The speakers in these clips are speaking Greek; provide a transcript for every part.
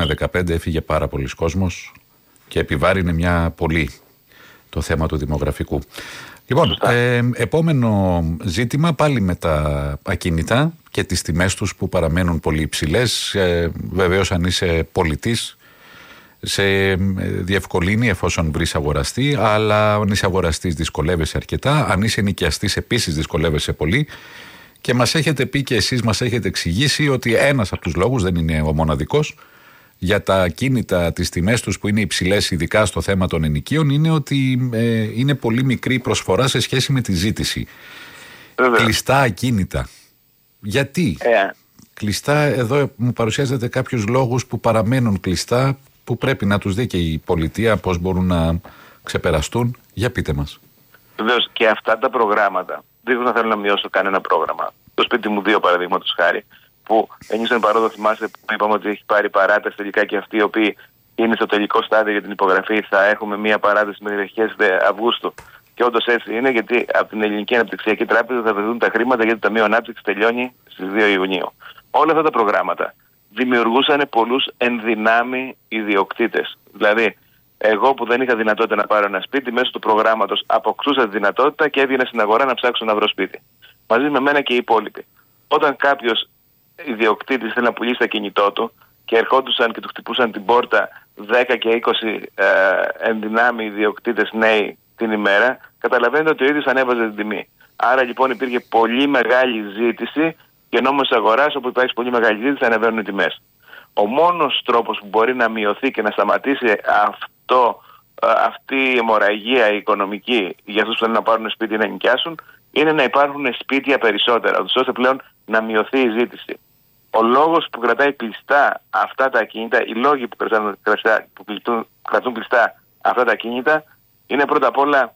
με 15 έφυγε πάρα πολλοί κόσμος και επιβάρυνε μια πολύ το θέμα του δημογραφικού. Λοιπόν, επόμενο ζήτημα πάλι με τα ακίνητα και τις τιμές τους που παραμένουν πολύ υψηλές. Βεβαίως αν είσαι πολιτής σε διευκολύνει εφόσον βρεις αγοραστή, αλλά αν είσαι αγοραστής δυσκολεύεσαι αρκετά, αν είσαι ενοικιαστής επίσης δυσκολεύεσαι πολύ. Και μας έχετε πει και εσείς μας έχετε εξηγήσει ότι ένας από τους λόγους, δεν είναι ο μοναδικός, για τα ακίνητα, τις τιμές τους που είναι υψηλές, ειδικά στο θέμα των ενοικίων, είναι ότι είναι πολύ μικρή προσφορά σε σχέση με τη ζήτηση. Κλειστά ακίνητα. Γιατί κλειστά, εδώ μου παρουσιάζετε κάποιους λόγους που παραμένουν κλειστά, που πρέπει να τους δει και η πολιτεία πώς μπορούν να ξεπεραστούν. Για πείτε μας. Βεβαίως και αυτά τα προγράμματα, δεν να θέλω να μειώσω κανένα πρόγραμμα. Το σπίτι μου 2 παραδείγματος χάρη, που ενίσχυαν παρόδο, θυμάστε που είπαμε ότι έχει πάρει παράταση τελικά και αυτοί οι οποίοι είναι στο τελικό στάδιο για την υπογραφή θα έχουμε μία παράταση μέχρι αρχές Αυγούστου. Και όντως έτσι είναι, γιατί από την Ελληνική Αναπτυξιακή Τράπεζα θα βρεθούν τα χρήματα γιατί το Ταμείο Ανάπτυξης τελειώνει στις 2 Ιουνίου. Όλα αυτά τα προγράμματα δημιουργούσαν πολλούς ενδυνάμει ιδιοκτήτες. Δηλαδή, εγώ που δεν είχα δυνατότητα να πάρω ένα σπίτι, μέσω του προγράμματος αποκτούσα τη δυνατότητα και έβγαινα στην αγορά να ψάξω να βρω σπίτι. Μαζί με μένα και οι υπόλοιποι. Όταν κάποιος ιδιοκτήτης θέλει να πουλήσει το κινητό του και ερχόντουσαν και του χτυπούσαν την πόρτα 10 και 20 ενδυνάμει ιδιοκτήτες νέοι την ημέρα, καταλαβαίνετε ότι ο ίδιος ανέβαζε την τιμή. Άρα λοιπόν υπήρχε πολύ μεγάλη ζήτηση και ενώ όμως αγοράς όπου υπάρχει πολύ μεγάλη ζήτηση ανεβαίνουν οι τιμές. Ο μόνος τρόπος που μπορεί να μειωθεί και να σταματήσει αυτή η αιμορραγία οικονομική για αυτούς που θέλουν να πάρουν σπίτι ή να νοικιάσουν είναι να υπάρχουν σπίτια περισσότερα, ώστε πλέον να μειωθεί η ζήτηση. Ο λόγος που κρατάει κλειστά αυτά τα ακίνητα, οι λόγοι που κρατούν κλειστά αυτά τα ακίνητα είναι πρώτα απ' όλα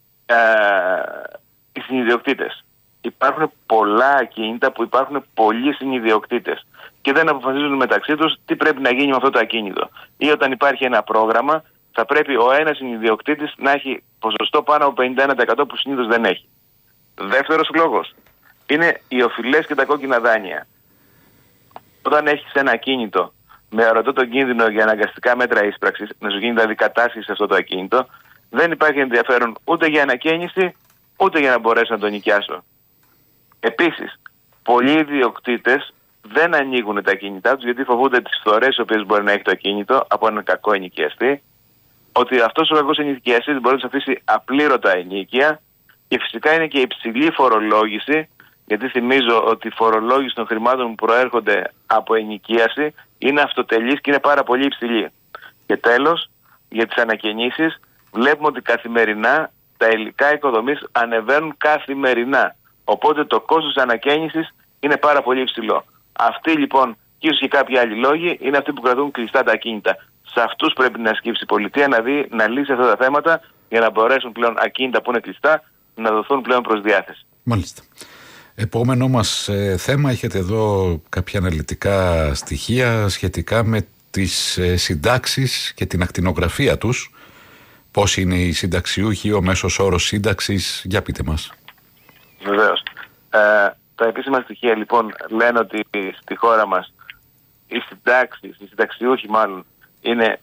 οι συνιδιοκτήτες. Υπάρχουν πολλά ακίνητα που υπάρχουν πολλοί συνιδιοκτήτες και δεν αποφασίζουν μεταξύ τους τι πρέπει να γίνει με αυτό το ακίνητο. Ή όταν υπάρχει ένα πρόγραμμα θα πρέπει ο ένας συνιδιοκτήτης να έχει ποσοστό πάνω από 51% που συνήθως δεν έχει. Δεύτερος λόγος είναι οι οφειλές και τα κόκκινα δάνεια. Όταν έχεις ένα ακίνητο με αρωτό τον κίνδυνο για αναγκαστικά μέτρα ίσπραξης, να σου γίνει δηλαδή κατάσχεση σε αυτό το ακίνητο, δεν υπάρχει ενδιαφέρον ούτε για ανακαίνιση, ούτε για να μπορέσω να το νοικιάσω. Επίσης, πολλοί ιδιοκτήτες δεν ανοίγουν τα ακίνητά τους γιατί φοβούνται τις φθορές οι οποίες μπορεί να έχει το ακίνητο από έναν κακό ενοικιαστή, ότι αυτός ο κακός ενοικιαστής μπορεί να τους αφήσει απλήρωτα ενοίκια και φυσικά είναι και υψηλή φορολόγηση, γιατί θυμίζω ότι η φορολόγηση των χρημάτων που προέρχονται από ενοικίαση είναι αυτοτελής και είναι πάρα πολύ υψηλή. Και τέλος, για τις ανακαινήσεις, βλέπουμε ότι καθημερινά τα υλικά οικοδομής ανεβαίνουν καθημερινά. Οπότε το κόστος της ανακαίνησης είναι πάρα πολύ υψηλό. Αυτοί λοιπόν, και ίσως και κάποιοι άλλοι λόγοι, είναι αυτοί που κρατούν κλειστά τα ακίνητα. Σε αυτούς πρέπει να ασκήσει η πολιτεία να λύσει αυτά τα θέματα για να μπορέσουν πλέον ακίνητα που είναι κλειστά να δοθούν πλέον προς διάθεση. Μάλιστα. Επόμενο μας θέμα, έχετε εδώ κάποια αναλυτικά στοιχεία σχετικά με τις συντάξεις και την ακτινογραφία τους. Πώς είναι οι συνταξιούχοι, ο μέσος όρος σύνταξης, για πείτε μας. Βεβαίως. Τα επίσημα στοιχεία λοιπόν λένε ότι στη χώρα μας οι συνταξιούχοι μάλλον, είναι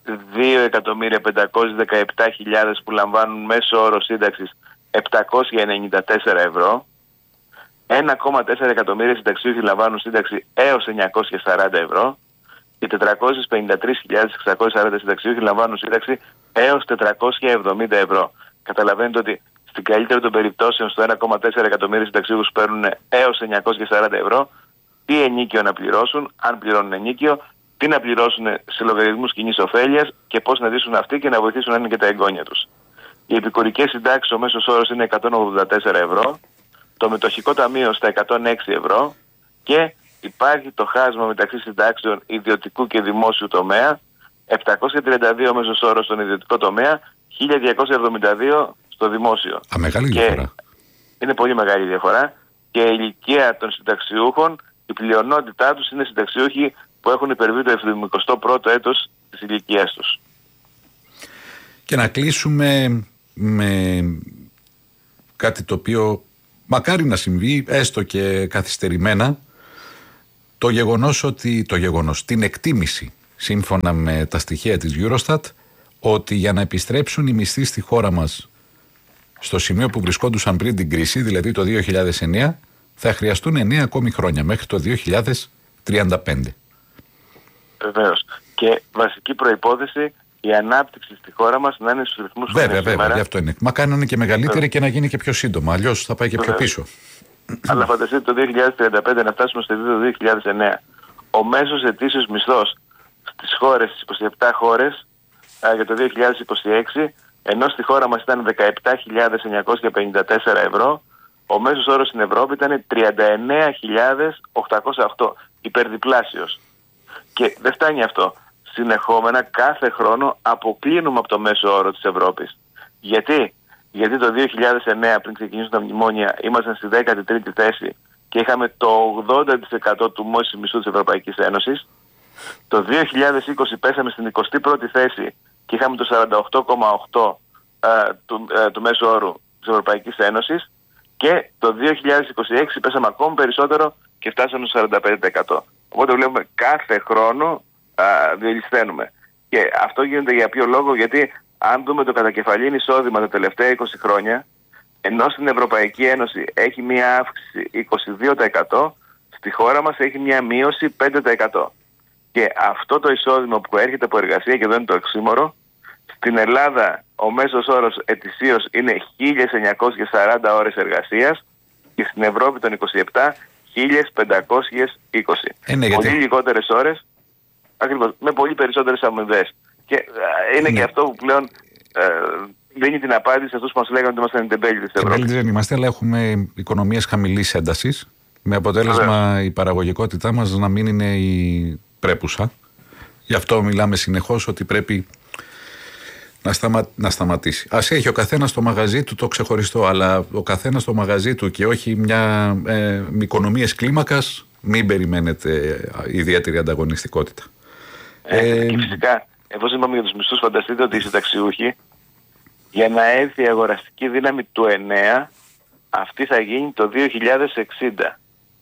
2.517.000 που λαμβάνουν μέσο όρο σύνταξης 794 ευρώ. 1,4 εκατομμύρια συνταξιούχοι λαμβάνουν σύνταξη έως 940 ευρώ και 453.640 συνταξιούχοι λαμβάνουν σύνταξη έως 470 ευρώ. Καταλαβαίνετε ότι στην καλύτερη των περιπτώσεων στο 1,4 εκατομμύρια συνταξιούχους παίρνουν έως 940 ευρώ. Τι ενίκιο να πληρώσουν, αν πληρώνουν ενίκιο, τι να πληρώσουν σε λογαριασμούς κοινής ωφέλειας και πώς να ζήσουν αυτοί και να βοηθήσουν να είναι και τα εγγόνια τους. Οι επικουρικές συντάξεις ο μέσος όρος είναι 184 ευρώ. Το μετοχικό ταμείο στα 106 ευρώ και υπάρχει το χάσμα μεταξύ συντάξεων ιδιωτικού και δημόσιου τομέα, 732 μέσος όρος στον ιδιωτικό τομέα, 1272 στο δημόσιο. Μεγάλη διαφορά. Είναι πολύ μεγάλη διαφορά και η ηλικία των συνταξιούχων, η πλειονότητά τους είναι συνταξιούχοι που έχουν υπερβεί το 71ο έτος της ηλικίας τους. Και να κλείσουμε με κάτι το οποίο μακάρι να συμβεί, έστω και καθυστερημένα, την εκτίμηση σύμφωνα με τα στοιχεία της Eurostat, ότι για να επιστρέψουν οι μισθοί στη χώρα μας στο σημείο που βρισκόντουσαν πριν την κρίση, δηλαδή το 2009, θα χρειαστούν 9 ακόμη χρόνια, μέχρι το 2035. Βεβαίως. Και βασική προϋπόθεση η ανάπτυξη στη χώρα μας να είναι στους ρυθμούς που είναι σήμερα. Βέβαια, γι' αυτό είναι. Μα να είναι και μεγαλύτερη και να γίνει και πιο σύντομα, αλλιώς θα πάει και πιο πίσω. Αλλά φανταστείτε το 2035 να φτάσουμε στο επίπεδο 2009. Ο μέσος ετήσιος μισθός στις χώρες, στις 27 χώρες για το 2026, ενώ στη χώρα μας ήταν 17.954 ευρώ, ο μέσος όρος στην Ευρώπη ήταν 39.808, υπερδιπλάσιος. Και δεν φτάνει αυτό. Συνεχόμενα κάθε χρόνο αποκλίνουμε από το μέσο όρο της Ευρώπης. Γιατί το 2009, πριν ξεκινήσουν τα μνημόνια, ήμασταν στη 13η θέση και είχαμε το 80% του μέσου μισθού της Ευρωπαϊκής Ένωσης. Το 2020 πέσαμε στην 21η θέση και είχαμε το 48,8% του μέσου όρου της Ευρωπαϊκής Ένωσης. Και το 2026 πέσαμε ακόμη περισσότερο και φτάσαμε στο 45%. Οπότε βλέπουμε κάθε χρόνο διελισθαίνουμε. Και αυτό γίνεται για ποιο λόγο? Γιατί αν δούμε το κατακεφαλήν εισόδημα τα τελευταία 20 χρόνια, ενώ στην Ευρωπαϊκή Ένωση έχει μια αύξηση 22%, στη χώρα μας έχει μια μείωση 5%. Και αυτό το εισόδημα που έρχεται από εργασία, και εδώ είναι το οξύμορο, στην Ελλάδα ο μέσος όρος ετησίως είναι 1.940 ώρες εργασίας και στην Ευρώπη των 27 1.520. Πολύ λιγότερες ώρες, ακριβώς, με πολύ περισσότερες αμοιβές. Και είναι και αυτό που πλέον δίνει την απάντηση σε αυτούς που μας λέγανε ότι είμαστε τεμπέλοι της Ευρώπης. Τεμπέλοι δεν είμαστε, αλλά έχουμε οικονομίες χαμηλής έντασης, με αποτέλεσμα η παραγωγικότητά μας να μην είναι η πρέπουσα. Γι' αυτό μιλάμε συνεχώς ότι πρέπει να σταματήσει. Ας έχει ο καθένας το μαγαζί του το ξεχωριστό, αλλά ο καθένας το μαγαζί του και όχι μια οικονομίες κλίμακας, μην περιμένετε ιδιαίτερη ανταγωνιστικότητα. Και φυσικά, εφόσον είπαμε για τους μισθούς, φανταστείτε ότι οι συνταξιούχοι, για να έρθει η αγοραστική δύναμη του 9, αυτή θα γίνει το 2060.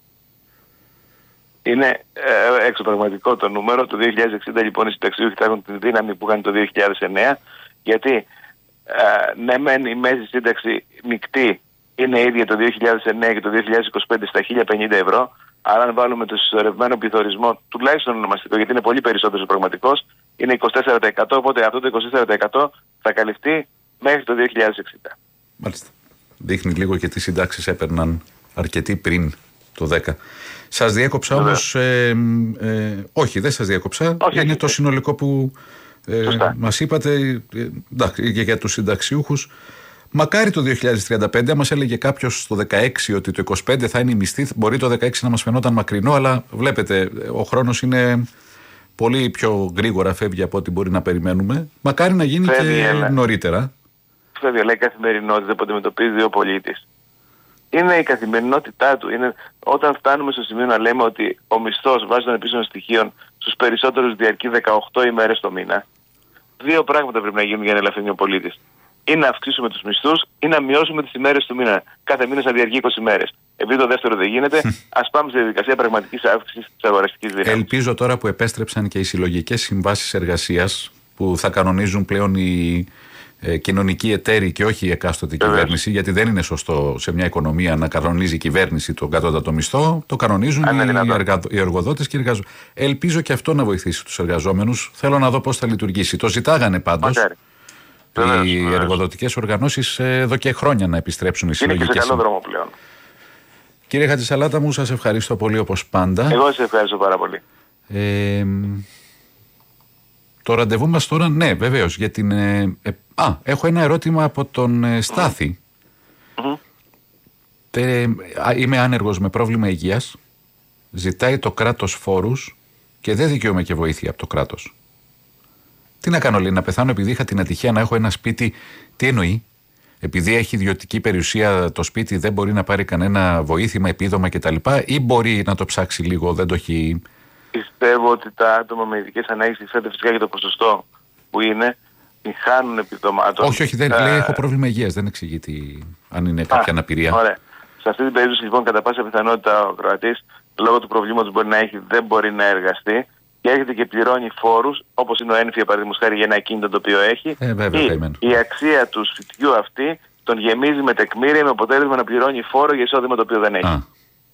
Είναι εξωπραγματικό το νούμερο. Το 2060 λοιπόν οι συνταξιούχοι θα έχουν τη δύναμη που είχαν το 2009, γιατί ναι μεν η μέση σύνταξη μεικτή είναι ίδια το 2009 και το 2025 στα 1.050 ευρώ, αλλά αν βάλουμε το συσσωρευμένο πληθωρισμό, τουλάχιστον ονομαστικό, γιατί είναι πολύ περισσότερος πραγματικός, είναι 24%, οπότε αυτό το 24% θα καλυφθεί μέχρι το 2060. Μάλιστα. Δείχνει λίγο και τι συντάξεις έπαιρναν αρκετοί πριν το 10. Σας διέκοψα όμως, όχι δεν σας διέκοψα, είναι το συνολικό που μας είπατε και για τους συνταξιούχους. Μακάρι το 2035, αν μας έλεγε κάποιος το 16 ότι το 25 θα είναι η μισθή, μπορεί το 16 να μας φαινόταν μακρινό, αλλά βλέπετε ο χρόνος είναι πολύ πιο γρήγορα, φεύγει από ό,τι μπορεί να περιμένουμε. Μακάρι να γίνει και νωρίτερα. Φεύγει, αλλά η καθημερινότητα που αντιμετωπίζει ο πολίτης είναι η καθημερινότητά του. Είναι όταν φτάνουμε στο σημείο να λέμε ότι ο μισθός βάσει των επίσημων στοιχείων στους περισσότερους διαρκεί 18 ημέρες το μήνα. Δύο πράγματα πρέπει να γίνουν για να ελαφρύνει ο πολίτης. Ή να αυξήσουμε τους μισθούς ή να μειώσουμε τις ημέρες του μήνα. Κάθε μήνα να διαρκεί 20 ημέρες. Επειδή το δεύτερο δεν γίνεται, ας πάμε στη διαδικασία πραγματικής αύξησης της αγοραστικής δύναμης. Ελπίζω τώρα που επέστρεψαν και οι συλλογικές συμβάσεις εργασίας που θα κανονίζουν πλέον οι κοινωνικοί εταίροι και όχι η εκάστοτε κυβέρνηση, γιατί δεν είναι σωστό σε μια οικονομία να κανονίζει η κυβέρνηση τον κατώτατο μισθό, το κανονίζουν οι εργοδότες και οι εργαζόμενοι. Ελπίζω και αυτό να βοηθήσει τους εργαζόμενους. Θέλω να δω πώς θα λειτουργήσει. Το ζητάγανε πάντως οι εργοδοτικές οργανώσεις εδώ και χρόνια να επιστρέψουν οι συλλογικές. Είναι και σε καλό δρόμο πλέον. Κύριε Χατζησαλάτα μου, σας ευχαριστώ πολύ όπως πάντα. Εγώ σας ευχαριστώ πάρα πολύ. Το ραντεβού μας τώρα, ναι, βεβαίως. Για την, έχω ένα ερώτημα από τον Στάθη. Είμαι άνεργος με πρόβλημα υγείας. Ζητάει το κράτος φόρους και δεν δικαιούμαι και βοήθεια από το κράτος. Τι να κάνω, λέει, να πεθάνω επειδή είχα την ατυχία να έχω ένα σπίτι? Τι εννοεί? Επειδή έχει ιδιωτική περιουσία το σπίτι δεν μπορεί να πάρει κανένα βοήθημα, επίδομα κτλ. Ή μπορεί να το ψάξει λίγο, δεν το έχει? Πιστεύω ότι τα άτομα με ειδικές ανάγκες, ξέρετε φυσικά για το ποσοστό που είναι, χάνουν επιδομάτων. Όχι, δεν λέει έχω πρόβλημα υγείας, δεν εξηγεί αν είναι κάποια αναπηρία. Ωραία. Σε αυτή την περίπτωση λοιπόν κατά πάσα πιθανότητα ο Κροατής λόγω του προβλήματος μπορεί να έχει, δεν μπορεί να εργαστεί και έρχεται και πληρώνει φόρους, όπως είναι ο ένφια παραδείγματος χάρη για ένα ακίνητο το οποίο έχει, η αξία του σπιτιού αυτή τον γεμίζει με τεκμήρια με αποτέλεσμα να πληρώνει φόρο για εισόδημα το οποίο δεν έχει.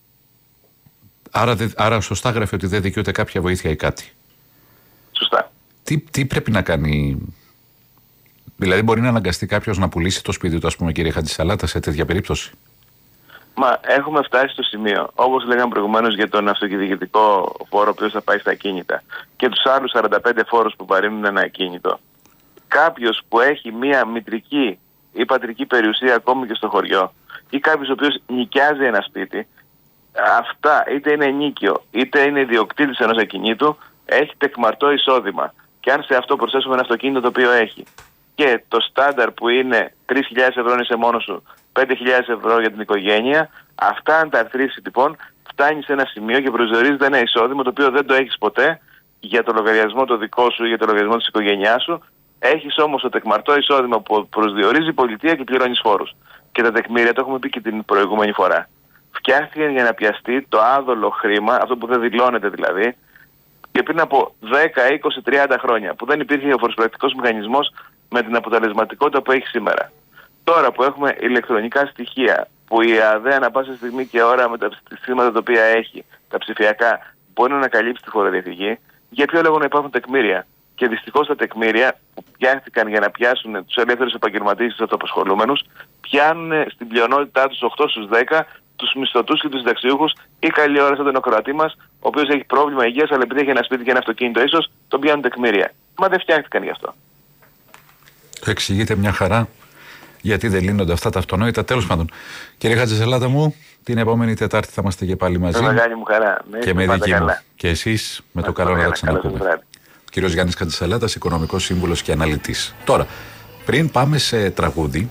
Άρα σωστά γράφει ότι δεν δικαιούται κάποια βοήθεια ή κάτι. Σωστά. Τι πρέπει να κάνει? Δηλαδή μπορεί να αναγκαστεί κάποιος να πουλήσει το σπίτι του, ας πούμε, κύριε Χατζησαλάτα, σε τέτοια περίπτωση? Μα έχουμε φτάσει στο σημείο, όπως λέγαμε προηγουμένως για τον αυτοδιοικητικό φόρο ο οποίος θα πάει στα ακίνητα και τους άλλους 45 φόρους που βαρύνουν ένα ακίνητο. Κάποιος που έχει μία μητρική ή πατρική περιουσία ακόμη και στο χωριό, ή κάποιος ο οποίος νοικιάζει ένα σπίτι, αυτά είτε είναι ενοίκιο είτε είναι ιδιοκτήτης ενός ακινήτου, έχει τεκμαρτό εισόδημα. Και αν σε αυτό προσθέσουμε ένα αυτοκίνητο το οποίο έχει και το στάνταρ που είναι 3.000 ευρώ είναι σε μόνο σου, 5.000 ευρώ για την οικογένεια, αυτά αν τα αρθρήσεις λοιπόν, φτάνει σε ένα σημείο και προσδιορίζεται ένα εισόδημα το οποίο δεν το έχεις ποτέ για το λογαριασμό το δικό σου ή για το λογαριασμό της οικογένειάς σου. Έχεις όμως το τεκμαρτό εισόδημα που προσδιορίζει η πολιτεία και πληρώνεις φόρους. Και τα τεκμήρια, το έχουμε πει και την προηγούμενη φορά, φτιάχτηκαν για να πιαστεί το άδολο χρήμα, αυτό που δεν δηλώνεται δηλαδή, και πριν από 10, 20, 30 χρόνια, που δεν υπήρχε ο φοροσπρακτικός μηχανισμός με την αποτελεσματικότητα που έχει σήμερα. Τώρα που έχουμε ηλεκτρονικά στοιχεία, που η ΑΔΕ ανά πάσα στιγμή και ώρα με τα συστήματα τα οποία έχει, τα ψηφιακά, μπορεί να ανακαλύψει τη φοροδιαφυγή, για ποιο λόγο να υπάρχουν τεκμήρια? Και δυστυχώς τα τεκμήρια που πιάστηκαν για να πιάσουν τους ελεύθερους επαγγελματίες και τους αυτοαπασχολούμενους, πιάνουν στην πλειονότητά τους 8 στους 10 τους μισθωτούς και τους συνταξιούχους, ή καλή ώρα σαν τον ακροατή μας, ο οποίος έχει πρόβλημα υγείας, αλλά επειδή έχει ένα σπίτι και ένα αυτοκίνητο ίσως, τον πιάνουν τεκμήρια. Μα δεν φτιάχτηκαν γι' αυτό. Το εξηγείτε μια χαρά, γιατί δεν λύνονται αυτά τα αυτονόητα. Τέλος πάντων, κύριε Χατζησαλάτα μου, την επόμενη Τετάρτη θα είμαστε και πάλι μαζί. Με μεγάλη μου χαρά. Και με δική μου. Και εσείς με το καλό να τα ξαναπούμε. Ο κύριος Γιάννης Χατζησαλάτας, οικονομικός σύμβουλος και αναλυτής. Τώρα, πριν πάμε σε τραγούδι,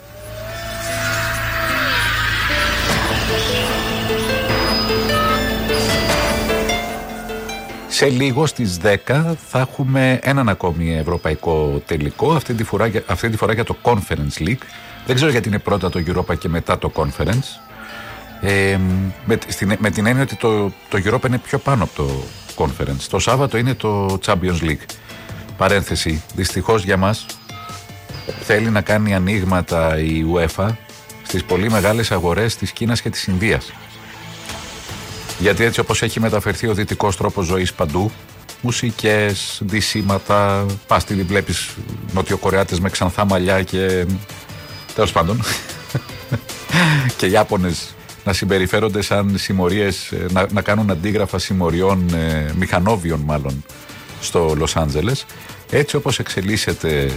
σε λίγο στις 10 θα έχουμε έναν ακόμη ευρωπαϊκό τελικό, αυτή τη φορά για το Conference League. Δεν ξέρω γιατί είναι πρώτα το Europa και μετά το Conference. Με την έννοια ότι το Europa είναι πιο πάνω από το Conference. Το Σάββατο είναι το Champions League. Παρένθεση, δυστυχώς για μας θέλει να κάνει ανοίγματα η UEFA στις πολύ μεγάλες αγορές της Κίνας και της Ινδίας. Γιατί έτσι όπως έχει μεταφερθεί ο δυτικός τρόπος ζωής παντού, μουσικές, ντυσίματα, πας τη βλέπεις Νοτιοκορεάτες με ξανθά μαλλιά και τέλος πάντων και Ιάπωνες να συμπεριφέρονται σαν συμμορίες, να κάνουν αντίγραφα συμμοριών, μηχανόβιων μάλλον, στο Λος Άντζελες. Έτσι όπως εξελίσσεται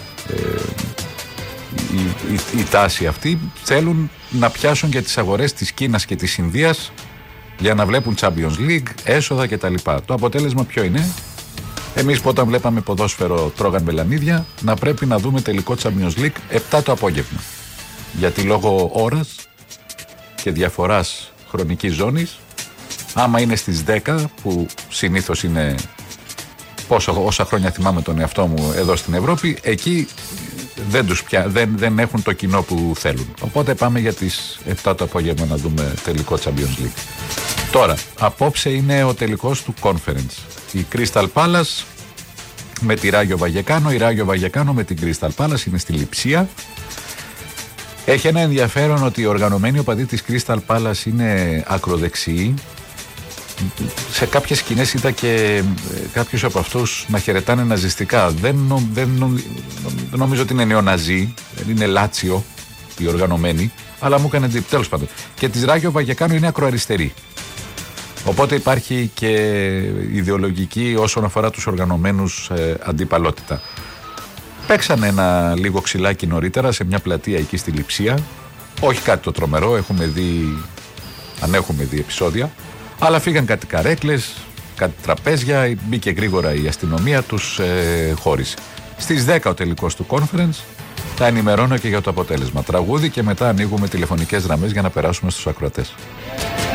η τάση αυτή, θέλουν να πιάσουν και τις αγορές της Κίνας και της Ινδίας για να βλέπουν Champions League, έσοδα κτλ. Το αποτέλεσμα ποιο είναι? Εμείς που όταν βλέπαμε ποδόσφαιρο τρώγαν μελανίδια, να πρέπει να δούμε τελικό Champions League 7 το απόγευμα. Γιατί λόγω ώρας και διαφοράς χρονικής ζώνης, άμα είναι στις 10 που συνήθως είναι όσα χρόνια θυμάμαι τον εαυτό μου εδώ στην Ευρώπη, εκεί δεν έχουν το κοινό που θέλουν. Οπότε πάμε για τις 7 το απόγευμα να δούμε τελικό Champions League. Τώρα, απόψε είναι ο τελικός του Conference. Η Crystal Palace με τη Ράγιο Βαγεκάνο, η Ράγιο Βαγεκάνο με την Crystal Palace, είναι στη Λειψία. Έχει ένα ενδιαφέρον ότι οι οργανωμένοι οπαδοί της Crystal Palace είναι ακροδεξιοί. Σε κάποιες σκηνές είδα και κάποιους από αυτούς να χαιρετάνε ναζιστικά. Δεν νομίζω ότι είναι νεοναζί, δεν είναι Λάτσιο οι οργανωμένοι, αλλά μου έκανε εντύπωση. Τέλος πάντων. Και της Ράγιο Βαγεκάνο είναι ακροαριστερή. Οπότε υπάρχει και ιδεολογική όσον αφορά τους οργανωμένους αντιπαλότητα. Παίξανε ένα λίγο ξυλάκι νωρίτερα σε μια πλατεία εκεί στη Λειψία. Όχι κάτι το τρομερό, αν έχουμε δει επεισόδια. Αλλά φύγαν κάτι καρέκλες, κάτι τραπέζια, μπήκε γρήγορα η αστυνομία, τους χώρισε. Στις 10 ο τελικός του Conference, θα ενημερώνω και για το αποτέλεσμα. Τραγούδι και μετά ανοίγουμε τηλεφωνικές γραμμές για να περάσουμε στους ακροατές.